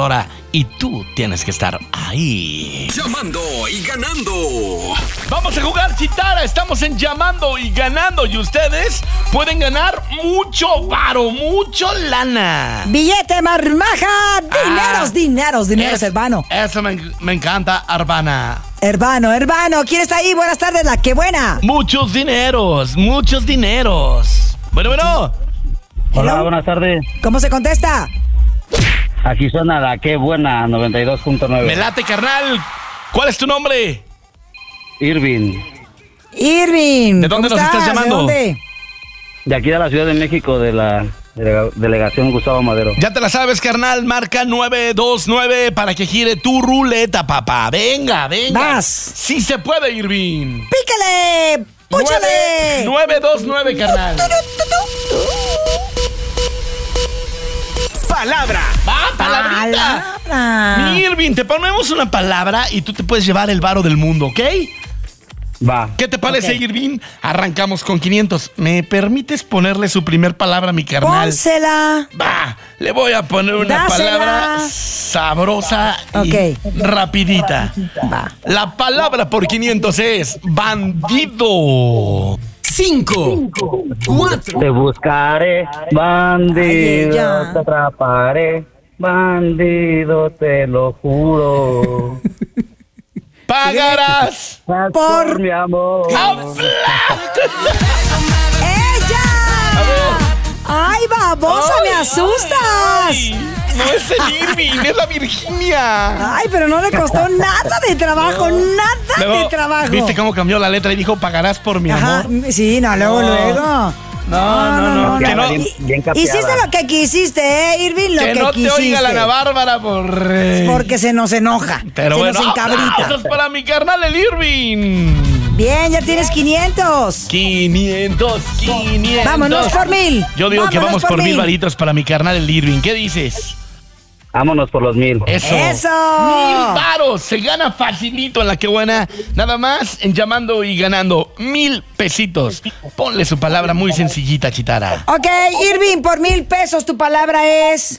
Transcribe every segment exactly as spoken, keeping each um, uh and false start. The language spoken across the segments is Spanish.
ganadora y tú tienes que estar ahí. Llamando y ganando. Vamos a jugar, Chitara. Estamos en Llamando y Ganando. Y ustedes pueden ganar mucho varo, mucho lana. Billete, marmaja. Dineros, Ah, dineros, dineros, es- hermano. Eso me, me encanta, Arbana. Hermano, hermano. ¿Quién está ahí? Buenas tardes, la que buena. Muchos dineros, muchos dineros. Bueno, bueno. Hola, Hello. buenas tardes. ¿Cómo se contesta? Aquí suena la que buena, noventa y dos punto Me nueve. late, carnal. ¿Cuál es tu nombre? Irving, Irving. ¿De dónde ¿cómo nos estás llamando? ¿De dónde? de aquí de la Ciudad de México, de la delega- delegación Gustavo Madero. Ya te la sabes, carnal. Marca nueve dos nueve para que gire tu ruleta, papá. Venga, venga. Vas. Sí se puede, Irving. ¡Pícale! ¡Púchale! nueve dos nueve, carnal. Palabra. Va, palabrita. Palabra. Mi Irving, te ponemos una palabra y tú te puedes llevar el varo del mundo, ¿ok? Va. ¿Qué te parece, Ok. Irving? Arrancamos con quinientos. ¿Me permites ponerle su primer palabra a mi carnal? Pónsela. Va, le voy a poner una Dásela. palabra sabrosa y Ok. rapidita. Va. La palabra por quinientos es bandido. Cinco. Cuatro. Te buscaré, Ay, bandido, ella. te atraparé, bandido, te lo juro. Pagarás. Por, Por- mi amor. ¡Ella! ¡Ay, babosa, me asustas! Ay, no es el Irving, es la Virginia. Ay, pero no le costó nada de trabajo, nada Luego, de trabajo. ¿viste cómo cambió la letra y dijo pagarás por mi Ajá, amor? sí, no, luego, No. luego. No, no, no. Que no, Bien- bien capeada. Hiciste lo que quisiste, ¿eh, Irving? Lo que que, no te quisiste. oiga la Ana Bárbara por... Porque se nos enoja. Pero se bueno, nos encabrita. aplausos para mi carnal el Irving. Bien, ya tienes quinientos. quinientos, quinientos. Vámonos por mil. Yo digo que Vámonos vamos por mil varitos para mi carnal el Irving. ¿Qué dices? Vámonos por los mil. Eso. ¡Eso! Mil varos. Se gana facilito en la que buena. Nada más en Llamando y Ganando. Mil pesitos. Ponle su palabra muy sencillita, Chitara. Ok, Irving, por mil pesos tu palabra es...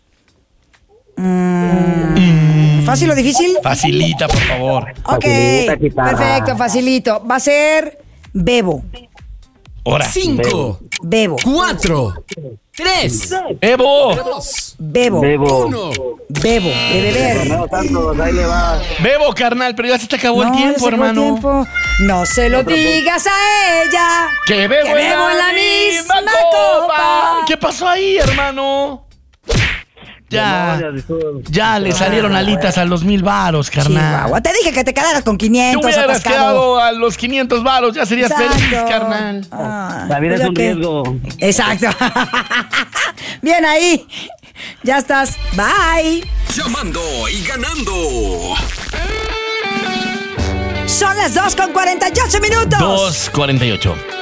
Mm, ¿Fácil o difícil? Facilita, por favor. Ok, Facilita, Chitara. perfecto, facilito. Va a ser bebo, Ahora. Cinco. bebo, Cuatro. Tres. Evo. Dos. bebo, Bebo. Uno. bebo, de beber. Romeo Santos, ahí le va. Bebo, carnal, pero ya se te acabó el No, ya tiempo, se acabó el hermano. tiempo. No se lo digas a ella. Que bebo, Que bebo en la misma copa. ¿Qué pasó ahí, hermano? Ya, No, ya disculpa. ya le salieron alitas a los mil varos, carnal. Chihuahua, te dije que te quedaras con Si quinientos hubieras atascado. quedado a los quinientos varos, ya serías Exacto. feliz, carnal. Ah, La vida pues es ya un que- riesgo. Exacto. Bien ahí. Ya estás. Bye. Llamando y ganando. Son las dos con cuarenta y ocho minutos. dos cuarenta y ocho.